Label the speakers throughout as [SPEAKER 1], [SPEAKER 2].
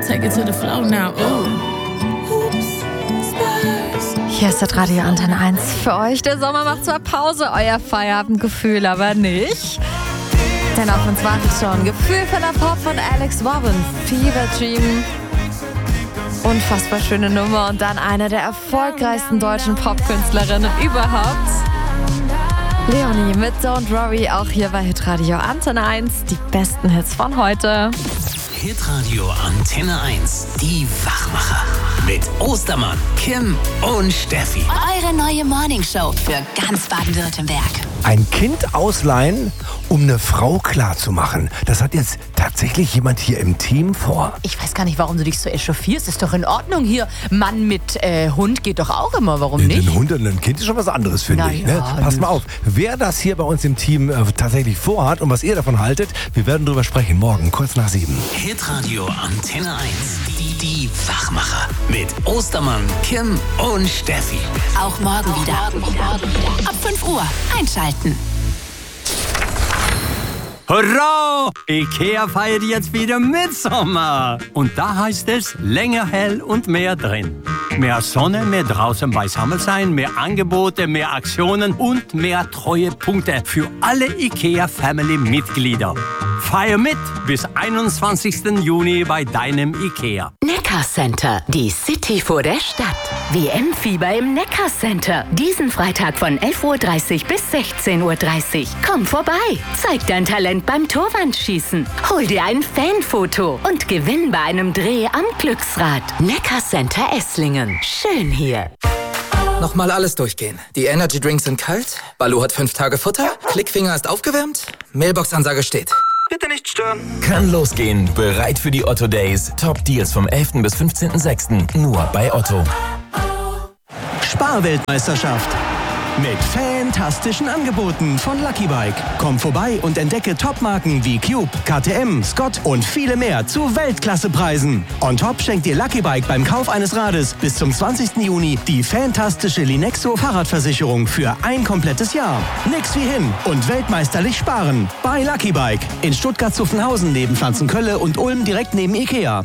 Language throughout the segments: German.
[SPEAKER 1] Take it to the floor now. Ooh. Oops. Spurs.
[SPEAKER 2] Hier ist das Radio Antenne 1 für euch. Der Sommer macht zwar Pause, euer Feierabendgefühl aber nicht. Denn auf uns wartet schon gefühlvoller Pop von Alex Warren, Fever Dream. Unfassbar schöne Nummer und dann eine der erfolgreichsten deutschen Popkünstlerinnen überhaupt. Leonie mit Don't Worry, auch hier bei Hitradio Antenne 1. Die besten Hits von heute.
[SPEAKER 3] Hitradio Antenne 1, die Wachmacher. Mit Ostermann, Kim und Steffi.
[SPEAKER 4] Eure neue Morningshow für ganz Baden-Württemberg.
[SPEAKER 5] Ein Kind ausleihen, um eine Frau klarzumachen. Das hat jetzt tatsächlich jemand hier im Team vor.
[SPEAKER 6] Ich weiß gar nicht, warum du dich so echauffierst. Ist doch in Ordnung hier. Mann mit Hund geht doch auch immer. Warum nicht?
[SPEAKER 5] Ein Hund und ein Kind ist schon was anderes, finde ich. Ne? Pass mal auf, wer das hier bei uns im Team tatsächlich vorhat und was ihr davon haltet, wir werden drüber sprechen. Morgen, kurz nach 7.
[SPEAKER 3] Hitradio Antenne 1, die Wachmacher. Mit Ostermann, Kim und Steffi.
[SPEAKER 4] Auch morgen wieder. Ab 5 Uhr einschalten.
[SPEAKER 7] Hurra! Ikea feiert jetzt wieder Mitsommer. Und da heißt es länger hell und mehr drin. Mehr Sonne, mehr draußen beisammen sein, mehr Angebote, mehr Aktionen und mehr Treuepunkte für alle Ikea-Family-Mitglieder. Feier mit bis 21. Juni bei deinem Ikea.
[SPEAKER 8] Neckarcenter, die City vor der Stadt. WM-Fieber im Neckarcenter. Diesen Freitag von 11.30 Uhr bis 16.30 Uhr. Komm vorbei, zeig dein Talent beim Torwandschießen. Hol dir ein Fanfoto und gewinn bei einem Dreh am Glücksrad. Neckarcenter Esslingen. Schön hier.
[SPEAKER 9] Nochmal alles durchgehen. Die Energy Drinks sind kalt, Balu hat 5 Tage Futter, Klickfinger ist aufgewärmt, Mailbox-Ansage steht. Bitte nicht stören.
[SPEAKER 10] Kann losgehen. Bereit für die Otto Days. Top Deals vom 11. bis 15.06. Nur bei Otto.
[SPEAKER 11] Sparweltmeisterschaft. Mit fantastischen Angeboten von Lucky Bike. Komm vorbei und entdecke Topmarken wie Cube, KTM, Scott und viele mehr zu Weltklassepreisen. On top schenkt dir Lucky Bike beim Kauf eines Rades bis zum 20. Juni die fantastische Linexo Fahrradversicherung für ein komplettes Jahr. Nix wie hin und weltmeisterlich sparen. Bei Lucky Bike. In Stuttgart-Zuffenhausen neben Pflanzenkölle und Ulm direkt neben Ikea.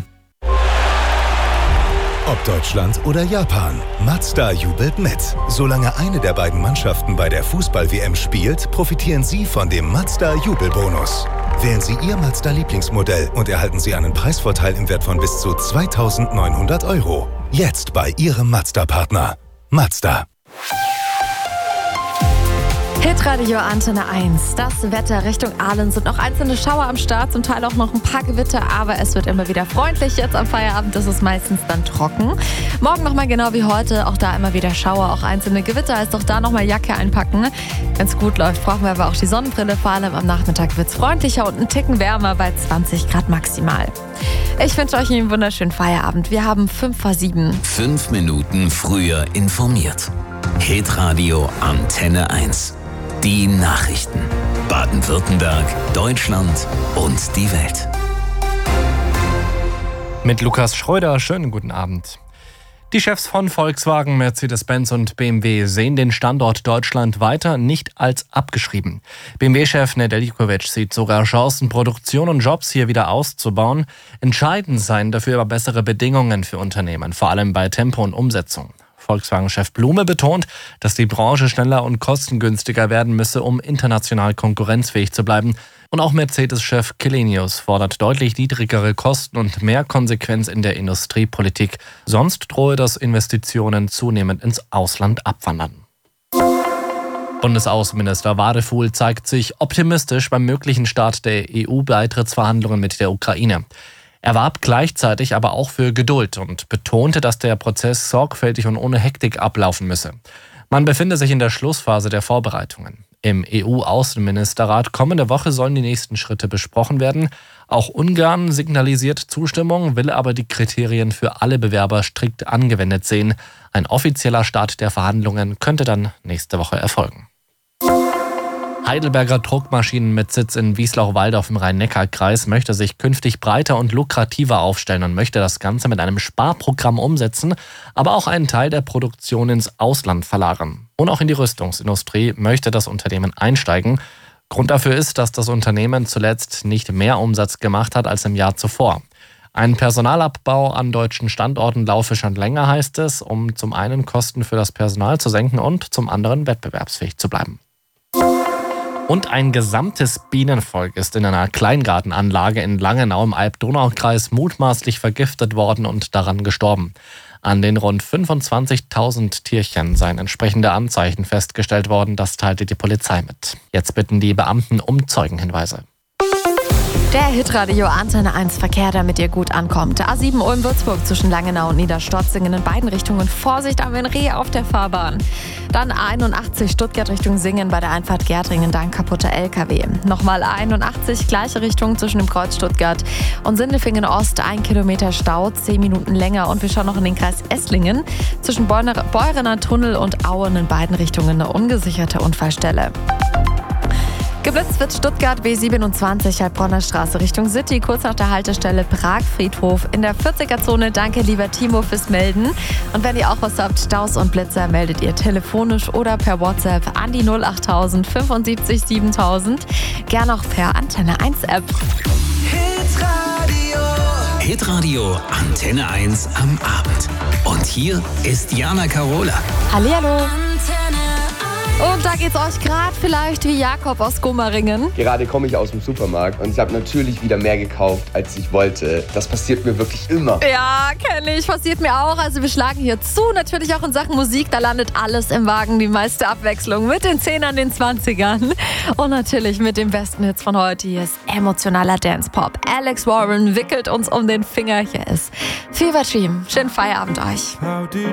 [SPEAKER 12] Ob Deutschland oder Japan, Mazda jubelt mit. Solange eine der beiden Mannschaften bei der Fußball-WM spielt, profitieren Sie von dem Mazda-Jubelbonus. Wählen Sie Ihr Mazda-Lieblingsmodell und erhalten Sie einen Preisvorteil im Wert von bis zu 2.900 €. Jetzt bei Ihrem Mazda-Partner. Mazda.
[SPEAKER 2] Hitradio Antenne 1. Das Wetter Richtung Aalen sind noch einzelne Schauer am Start, zum Teil auch noch ein paar Gewitter, aber es wird immer wieder freundlich. Jetzt am Feierabend ist es meistens dann trocken. Morgen nochmal genau wie heute, auch da immer wieder Schauer, auch einzelne Gewitter, heißt auch da nochmal Jacke einpacken. Wenn es gut läuft, brauchen wir aber auch die Sonnenbrille, vor allem am Nachmittag wird es freundlicher und ein Ticken wärmer bei 20 Grad maximal. Ich wünsche euch einen wunderschönen Feierabend. Wir haben 5:07.
[SPEAKER 3] 5 Minuten früher informiert. Hitradio Antenne 1. Die Nachrichten. Baden-Württemberg, Deutschland und die Welt.
[SPEAKER 13] Mit Lukas Schröder, schönen guten Abend. Die Chefs von Volkswagen, Mercedes-Benz und BMW sehen den Standort Deutschland weiter nicht als abgeschrieben. BMW-Chef Nedeljkovic sieht sogar Chancen, Produktion und Jobs hier wieder auszubauen. Entscheidend seien dafür aber bessere Bedingungen für Unternehmen, vor allem bei Tempo und Umsetzung. Volkswagen-Chef Blume betont, dass die Branche schneller und kostengünstiger werden müsse, um international konkurrenzfähig zu bleiben. Und auch Mercedes-Chef Källenius fordert deutlich niedrigere Kosten und mehr Konsequenz in der Industriepolitik. Sonst drohe das Investitionen zunehmend ins Ausland abwandern. Bundesaußenminister Wadefuhl zeigt sich optimistisch beim möglichen Start der EU-Beitrittsverhandlungen mit der Ukraine. Er warb gleichzeitig aber auch für Geduld und betonte, dass der Prozess sorgfältig und ohne Hektik ablaufen müsse. Man befinde sich in der Schlussphase der Vorbereitungen. Im EU-Außenministerrat kommende Woche sollen die nächsten Schritte besprochen werden. Auch Ungarn signalisiert Zustimmung, will aber die Kriterien für alle Bewerber strikt angewendet sehen. Ein offizieller Start der Verhandlungen könnte dann nächste Woche erfolgen. Heidelberger Druckmaschinen mit Sitz in Wiesloch-Walldorf im Rhein-Neckar-Kreis möchte sich künftig breiter und lukrativer aufstellen und möchte das Ganze mit einem Sparprogramm umsetzen, aber auch einen Teil der Produktion ins Ausland verlagern. Und auch in die Rüstungsindustrie möchte das Unternehmen einsteigen. Grund dafür ist, dass das Unternehmen zuletzt nicht mehr Umsatz gemacht hat als im Jahr zuvor. Ein Personalabbau an deutschen Standorten laufe schon länger, heißt es, um zum einen Kosten für das Personal zu senken und zum anderen wettbewerbsfähig zu bleiben. Und ein gesamtes Bienenvolk ist in einer Kleingartenanlage in Langenau im Alb-Donau-Kreis mutmaßlich vergiftet worden und daran gestorben. An den rund 25.000 Tierchen seien entsprechende Anzeichen festgestellt worden, das teilte die Polizei mit. Jetzt bitten die Beamten um Zeugenhinweise.
[SPEAKER 2] Der Hitradio Antenne 1 Verkehr, damit ihr gut ankommt. A7 Ulm-Würzburg zwischen Langenau und Niederstotzingen in beiden Richtungen. Vorsicht am Reh auf der Fahrbahn. Dann A81 Stuttgart Richtung Singen bei der Einfahrt Gärtringen, dank kaputter LKW. Nochmal A81 gleiche Richtung zwischen dem Kreuz Stuttgart und Sindelfingen Ost. 1 Kilometer Stau, 10 Minuten länger. Und wir schauen noch in den Kreis Esslingen. Zwischen Beurener Tunnel und Auen in beiden Richtungen eine ungesicherte Unfallstelle. Geblitzt wird Stuttgart B27 Heilbronner Straße Richtung City, kurz nach der Haltestelle Prag-Friedhof in der 40er-Zone. Danke, lieber Timo, fürs Melden. Und wenn ihr auch was habt, Staus und Blitzer, meldet ihr telefonisch oder per WhatsApp an die 08000 75 7000. Gern auch per Antenne 1 App.
[SPEAKER 3] Hitradio Antenne 1 am Abend. Und hier ist Jana Karola.
[SPEAKER 2] Hallihallo. Und da geht's euch gerade vielleicht wie Jakob aus Gomaringen.
[SPEAKER 14] Gerade komme ich aus dem Supermarkt und ich habe natürlich wieder mehr gekauft, als ich wollte. Das passiert mir wirklich immer.
[SPEAKER 2] Ja, kenne ich. Passiert mir auch. Also wir schlagen hier zu. Natürlich auch in Sachen Musik. Da landet alles im Wagen. Die meiste Abwechslung mit den 10ern, den 20ern. Und natürlich mit den besten Hits von heute. Hier ist emotionaler Dance-Pop. Alex Warren wickelt uns um den Finger. Hier ist Fever Dream. Schönen Feierabend euch.